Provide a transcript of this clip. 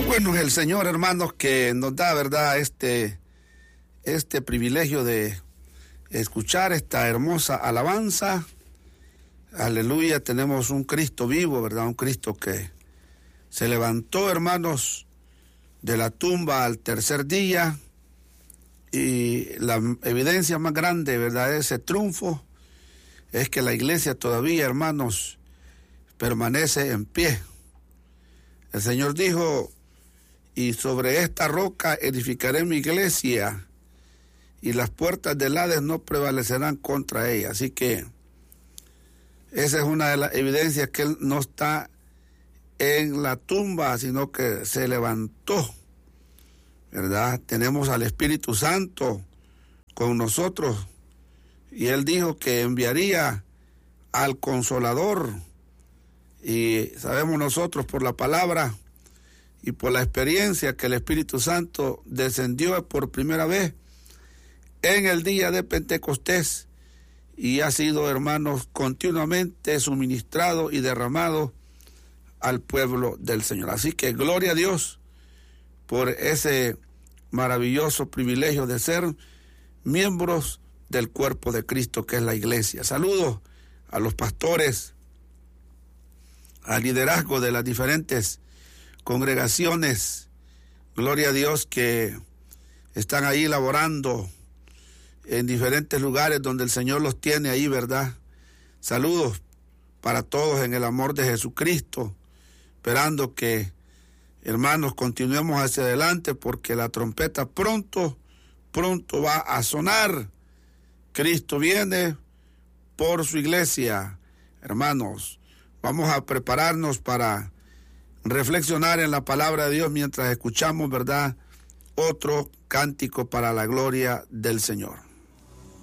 Bueno es el Señor, hermanos, que nos da, ¿verdad?, este privilegio de escuchar esta hermosa alabanza. Aleluya, tenemos un Cristo vivo, ¿verdad? Un Cristo que se levantó, hermanos, de la tumba al tercer día. Y la evidencia más grande, ¿verdad?, de ese triunfo es que la iglesia todavía, hermanos, permanece en pie. El Señor dijo: y sobre esta roca edificaré mi iglesia, y las puertas del Hades no prevalecerán contra ella. Así que esa es una de las evidencias que Él no está en la tumba, sino que se levantó, ¿verdad? Tenemos al Espíritu Santo con nosotros, y Él dijo que enviaría al Consolador, y sabemos nosotros por la palabra y por la experiencia que el Espíritu Santo descendió por primera vez en el día de Pentecostés y ha sido, hermanos, continuamente suministrado y derramado al pueblo del Señor. Así que gloria a Dios por ese maravilloso privilegio de ser miembros del cuerpo de Cristo, que es la iglesia. Saludos a los pastores, al liderazgo de las diferentes congregaciones, gloria a Dios, que están ahí laborando en diferentes lugares donde el Señor los tiene ahí, ¿verdad? Saludos para todos en el amor de Jesucristo, esperando que, hermanos, continuemos hacia adelante, porque la trompeta pronto va a sonar. Cristo viene por su iglesia. Hermanos, vamos a prepararnos para reflexionar en la palabra de Dios mientras escuchamos, ¿verdad?, otro cántico para la gloria del Señor.